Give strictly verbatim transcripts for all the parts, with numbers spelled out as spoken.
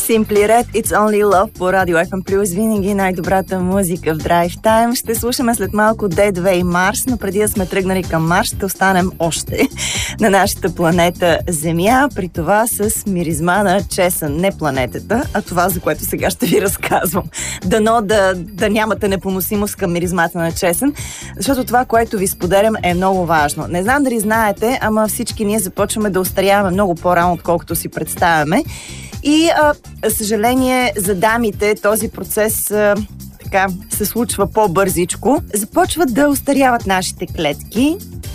Simply Red, It's Only Love по Радио Еф Ем Плюс. Винаги най-добрата музика в Drive Time. Ще слушаме след малко Ди Две и Марс, но преди да сме тръгнали към Марс, ще останем още на нашата планета Земя, при това с миризма на чесън. Не планетата, а това, за което сега ще ви разказвам. Дано да, да нямате непоносимост към миризмата на чесън, защото това, което ви споделям, е много важно. Не знам дали знаете, ама всички ние започваме да остаряваме много по-рано, отколкото си представяме. И, а, съжаление, за дамите този процес а, така се случва по-бързичко. Започват да остаряват нашите клетки,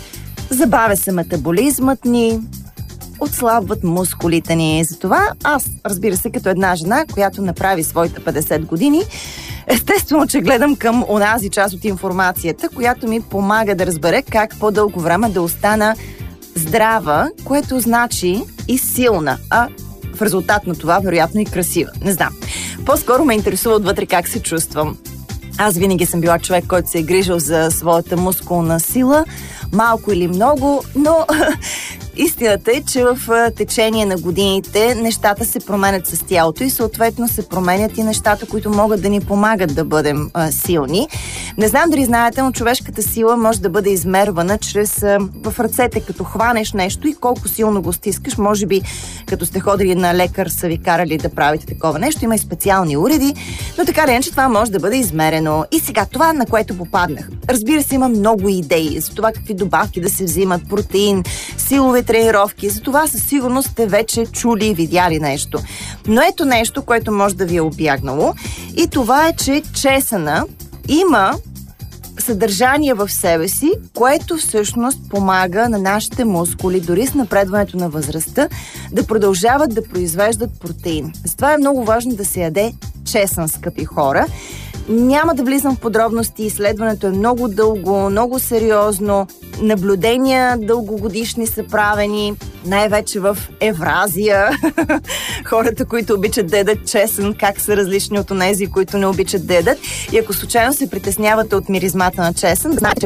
забавя се метаболизмът ни, отслабват мускулите ни. Затова аз, разбира се, като една жена, която направи своите петдесет години, естествено, че гледам към онази част от информацията, която ми помага да разбера как по-дълго време да остана здрава, което значи и силна, а в резултат на това, вероятно и красива. Не знам. По-скоро ме интересува отвътре как се чувствам. Аз винаги съм била човек, който се е грижил за своята мускулна сила, малко или много, но истината е, че в течение на годините нещата се променят с тялото и съответно се променят и нещата, които могат да ни помагат да бъдем а, силни. Не знам дали знаете, но човешката сила може да бъде измервана чрез а, в ръцете, като хванеш нещо и колко силно го стискаш. Може би, като сте ходили на лекар, са ви карали да правите такова нещо. Има и специални уреди, но така ли, че това може да бъде измерено. И сега това, на което попаднах. Разбира се, има много идеи за това какви добавки да се взимат, протеин, силови тренировки. За това със сигурност сте вече чули и видяли нещо. Но ето нещо, което може да ви е обягнало. И това е, че чесъна има съдържание в себе си, което всъщност помага на нашите мускули, дори с напредването на възрастта, да продължават да произвеждат протеин. Затова е много важно да се яде чесън, скъпи хора. Няма да влизам в подробности, изследването е много дълго, много сериозно, наблюдения дългогодишни са правени, най-вече в Евразия. Хората, които обичат да ядат чесън, как са различни от онези, които не обичат да ядат. И ако случайно се притеснявате от миризмата на чесън, знаете,